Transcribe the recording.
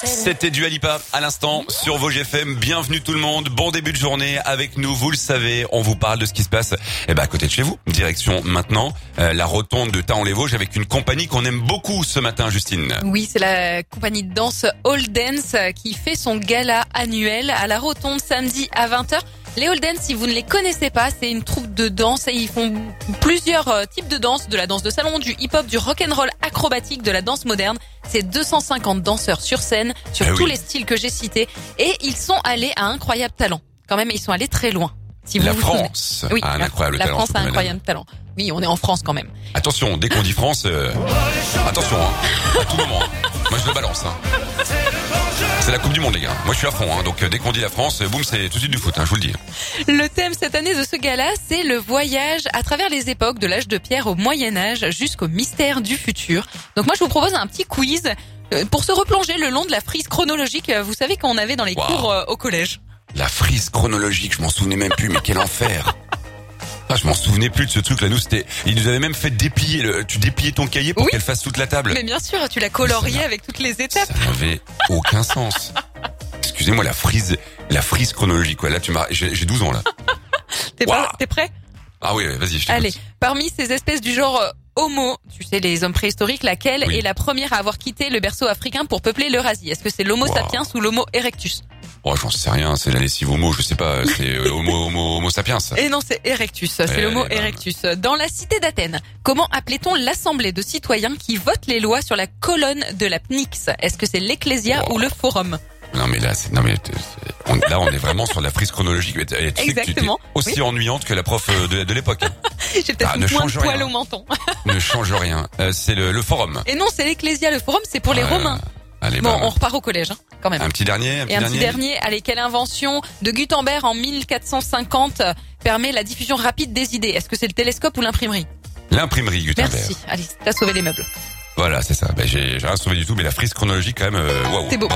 C'était Dua Lipa à l'instant sur Vosges FM. Bienvenue tout le monde. Bon début de journée avec nous. Vous le savez, on vous parle de ce qui se passe à côté de chez vous. Direction maintenant la rotonde de Thaon-les-Vosges avec une compagnie qu'on aime beaucoup ce matin, Justine. Oui, c'est la compagnie de danse All Dance qui fait son gala annuel à la rotonde samedi à 20h. Les All Dance, si vous ne les connaissez pas, c'est une troupe de danse et ils font plusieurs types de danse, de la danse de salon, du hip-hop, du rock'n'roll acrobatique, de la danse moderne. C'est 250 danseurs sur scène, sur tous les styles que j'ai cités. Et ils sont allés à incroyable talent. Quand même, ils sont allés très loin. Si vous la vous France oui, a un incroyable la talent. France a un incroyable talent. Oui, on est en France quand même. Attention, dès qu'on dit France, attention, à tout moment. Moi, je le balance. C'est la Coupe du Monde, les gars. Moi, je suis à fond. Donc, dès qu'on dit la France, boum, c'est tout de suite du foot. Je vous le dis. Le thème cette année de ce gala, c'est le voyage à travers les époques, de l'âge de pierre au Moyen-Âge jusqu'au mystère du futur. Donc, moi, je vous propose un petit quiz pour se replonger le long de la frise chronologique. Vous savez qu'on avait dans les cours au collège. La frise chronologique, je m'en souvenais même plus. Mais quel enfer! Je m'en souvenais plus de ce truc là. Nous, ils nous avaient même fait déplier tu dépliais ton cahier pour qu'elle fasse toute la table. Mais bien sûr, tu l'as colorié avec toutes les étapes. Ça n'avait aucun sens. Excusez-moi, la frise chronologique, quoi. Là, j'ai 12 ans, là. T'es prêt? Ah oui, vas-y, je t'écoute. Allez, parmi ces espèces du genre Homo, tu sais, les hommes préhistoriques, laquelle est la première à avoir quitté le berceau africain pour peupler l'Eurasie? Est-ce que c'est l'Homo sapiens ou l'Homo erectus? Oh, j'en sais rien, c'est la lessive homo, je sais pas, c'est homo sapiens. Et non, c'est erectus, c'est l'Homo erectus. Dans la cité d'Athènes, comment appelait-on l'assemblée de citoyens qui votent les lois sur la colonne de la Pnyx? Est-ce que c'est l'Ecclésia ou le Forum? Non mais là, là on est vraiment sur la frise chronologique. Exactement. Aussi ennuyante que la prof de l'époque. J'ai peut-être moins de poil au menton. Ne change rien. C'est le Forum. Et non, c'est l'Ecclésia, le Forum, c'est pour les Romains. Allez, bon, on repart au collège, quand même. Un petit dernier. Petit dernier. Allez, quelle invention de Gutenberg en 1450 permet la diffusion rapide des idées? Est-ce que c'est le télescope ou l'imprimerie? L'imprimerie, Gutenberg. Merci. Allez, t'as sauvé les meubles. Voilà, c'est ça. J'ai rien sauvé du tout, mais la frise chronologique, quand même, waouh. C'est beau.